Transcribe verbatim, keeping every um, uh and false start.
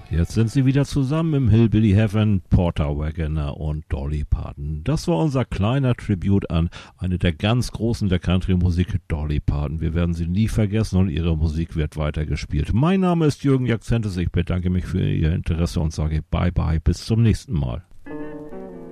Jetzt sind sie wieder zusammen im Hillbilly Heaven, Porter Wagoner und Dolly Parton. Das war unser kleiner Tribute an eine der ganz Großen der Country-Musik, Dolly Parton. Wir werden sie nie vergessen und ihre Musik wird weitergespielt. Mein Name ist Jürgen Jackzentes. Ich bedanke mich für Ihr Interesse und sage Bye-bye, bis zum nächsten Mal.